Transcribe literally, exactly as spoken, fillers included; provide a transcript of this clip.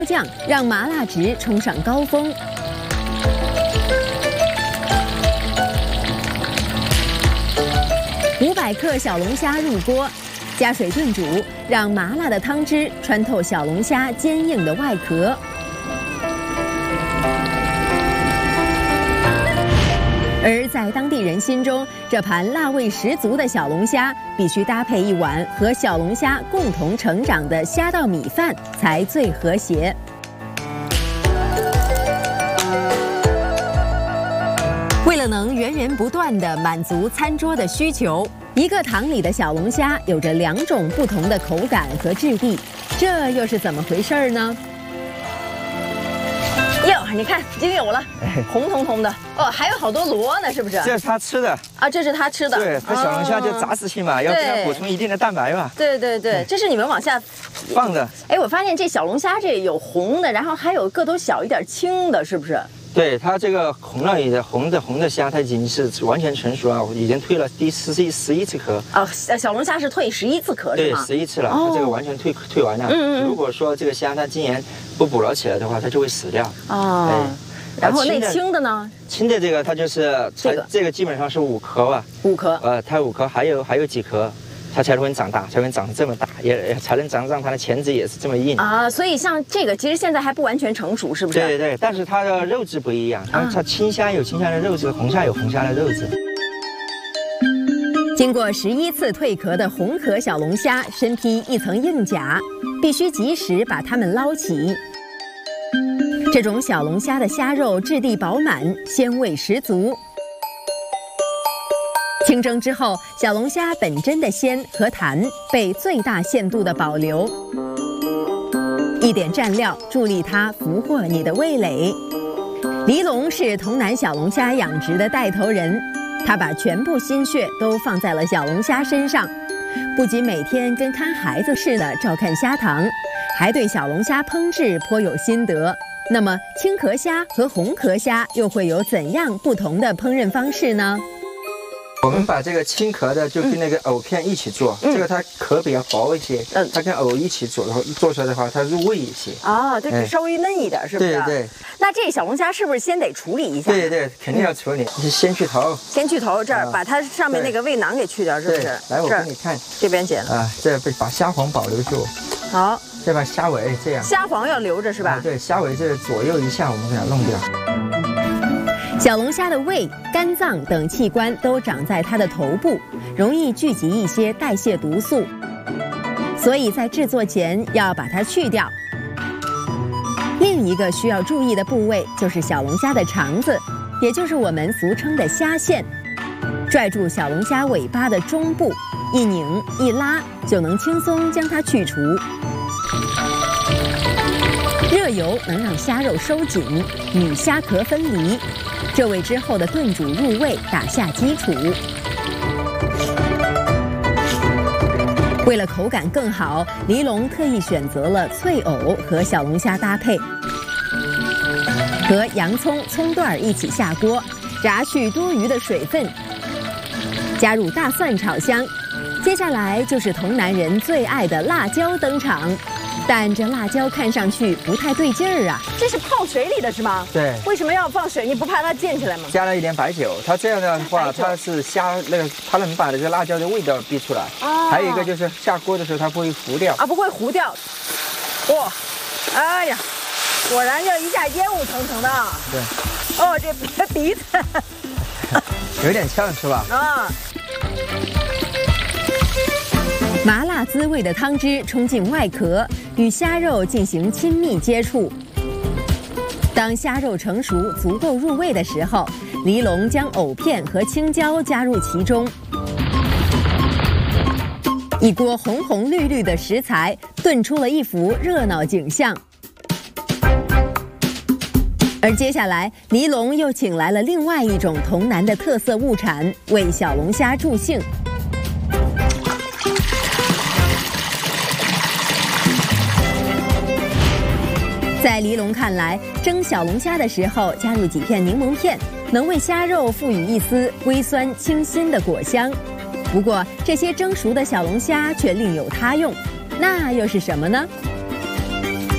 酱让麻辣值冲上高峰。五百克小龙虾入锅，加水炖煮，让麻辣的汤汁穿透小龙虾坚硬的外壳。而在当地人心中，这盘辣味十足的小龙虾必须搭配一碗和小龙虾共同成长的虾稻米饭才最和谐。为了能源源不断地满足餐桌的需求，一个塘里的小龙虾有着两种不同的口感和质地，这又是怎么回事呢？ 哟，你看已经有了，红彤彤的哦，还有好多螺呢，是不是？ 这是他吃的啊，这是他吃的。 对，它小龙虾就杂食性嘛，要给它补充一定的蛋白嘛。 对对对，这是你们往下放的。 哎，我发现这小龙虾这有红的，然后还有个头小一点青的，是不是？ 对，它这个红了的红的红的虾，它已经是完全成熟了，已经退了第十一十一次壳。 哦，小龙虾是退十一次壳是吗？ 对，十一次了，它这个完全退退完了。嗯嗯。如果说这个虾它今年不捕捞起来的话，它就会死掉。 哦。然后那青的呢？ 青的这个它就是这个这个基本上是五壳吧。 五壳。 呃，它五壳还有还有几壳。它才会长大，才会长得这么大，也才能长让它的钳子也是这么硬啊。所以像这个，其实现在还不完全成熟，是不是？ 对对对，但是它的肉质不一样，它它青虾有青虾的肉质，红虾有红虾的肉质。 经过十一次蜕壳的红壳小龙虾，身披一层硬甲，必须及时把它们捞起。这种小龙虾的虾肉质地饱满，鲜味十足。清蒸之后，小龙虾本真的鲜和弹被最大限度的保留，一点蘸料助力它俘获你的味蕾。黎龙是潼南小龙虾养殖的带头人，他把全部心血都放在了小龙虾身上，不仅每天跟看孩子似的照看虾塘，还对小龙虾烹制颇有心得。那么青壳虾和红壳虾又会有怎样不同的烹饪方式呢？ 我们把这个青壳的就跟那个藕片一起做，嗯、这个它壳比较薄一些，嗯，它跟藕一起做的话，做出来的话，它入味一些。 哦，就是稍微嫩一点，是不是？ 对对。 那这小龙虾是不是先得处理一下？ 对对，肯定要处理。你先去头。 先去头这儿，把它上面那个胃囊给去掉，是不是？ 来，我给你看， 这边剪了。 啊，这把虾黄保留住。 好。 再把虾尾这样。 虾黄要留着是吧？ 啊、对，虾尾这左右一下，我们给它弄掉。 小龙虾的胃、肝脏等器官都长在它的头部，容易聚集一些代谢毒素，所以在制作前要把它去掉。另一个需要注意的部位就是小龙虾的肠子，也就是我们俗称的虾线。拽住小龙虾尾巴的中部，一拧一拉就能轻松将它去除。热油能让虾肉收紧，与虾壳分离，这为之后的炖煮入味打下基础。为了口感更好，黎龙特意选择了脆藕和小龙虾搭配，和洋葱、葱段一起下锅，炸去多余的水分，加入大蒜炒香。接下来就是潼南人最爱的辣椒登场。但这辣椒看上去不太对劲儿啊！ 这是泡水里的是吗？ 对。 为什么要放水？你不怕它溅起来吗？ 加了一点白酒，它这样的话，它是虾那个，它能把这个辣椒的味道逼出来。哦。还有一个就是下锅的时候它不会糊掉。 啊，不会糊掉。哇，哎呀，果然就一下烟雾腾腾的。 对。 哦，这鼻子有点呛是吧？ 啊。 麻辣滋味的汤汁冲进外壳，与虾肉进行亲密接触。当虾肉成熟足够入味的时候，黎龙将藕片和青椒加入其中，一锅红红绿绿的食材炖出了一幅热闹景象。而接下来，黎龙又请来了另外一种潼南的特色物产，为小龙虾助兴。在黎龙看来，蒸小龙虾的时候加入几片柠檬片，能为虾肉赋予一丝微酸清新的果香。不过，这些蒸熟的小龙虾却另有他用，那又是什么呢？